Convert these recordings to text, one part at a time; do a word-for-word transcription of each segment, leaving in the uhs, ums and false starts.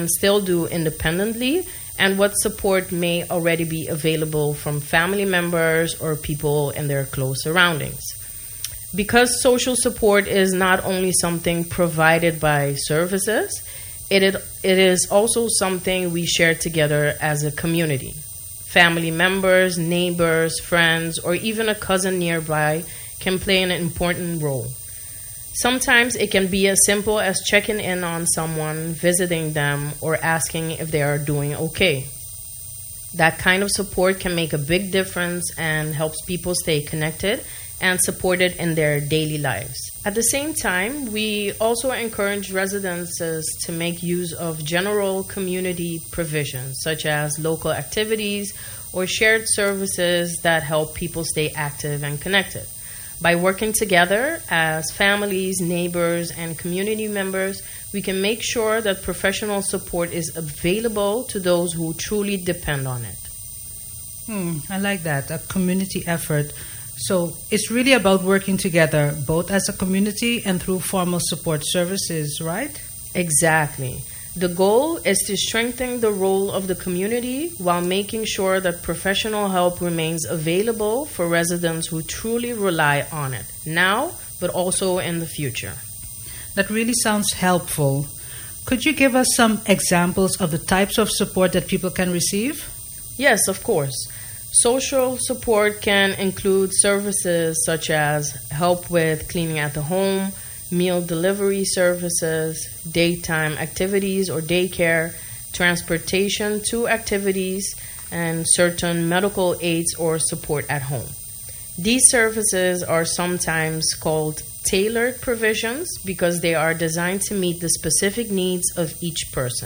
can still do independently, and what support may already be available from family members or people in their close surroundings. Because social support is not only something provided by services, it, it, it is also something we share together as a community. Family members, neighbors, friends, or even a cousin nearby can play an important role. Sometimes it can be as simple as checking in on someone, visiting them, or asking if they are doing okay. That kind of support can make a big difference and helps people stay connected and supported in their daily lives. At the same time, we also encourage residences to make use of general community provisions, such as local activities or shared services that help people stay active and connected. By working together as families, neighbors, and community members, we can make sure that professional support is available to those who truly depend on it. Hmm, I like that, a community effort. So it's really about working together, both as a community and through formal support services, right? Exactly. The goal is to strengthen the role of the community while making sure that professional help remains available for residents who truly rely on it, now, but also in the future. That really sounds helpful. Could you give us some examples of the types of support that people can receive? Yes, of course. Social support can include services such as help with cleaning at the home, meal delivery services, daytime activities or daycare, transportation to activities, and certain medical aids or support at home. These services are sometimes called tailored provisions because they are designed to meet the specific needs of each person.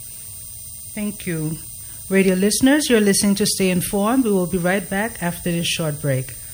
Thank you. Radio listeners, you're listening to Stay Informed. We will be right back after this short break.